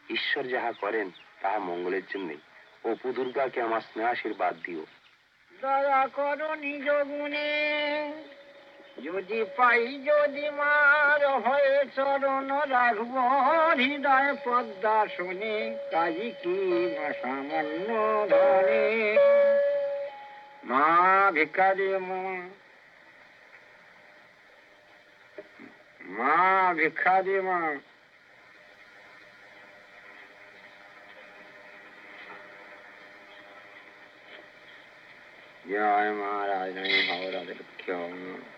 ঈশ্বর যাহা করেন তাহা মঙ্গলের জন্যই। অপু দুর্গাকে আমার স্নেহ আশীর্বাদ দিও। দয়া করো নিজ গুণে, যদি পাই যদি মার হয়ে চরণ রাখব হৃদয় পদ্মা শুনে, কাজী কি সামান্য ধনে। মা ভিখারি মা ভিখারি মা। জয় মহারাজ, হাওড়া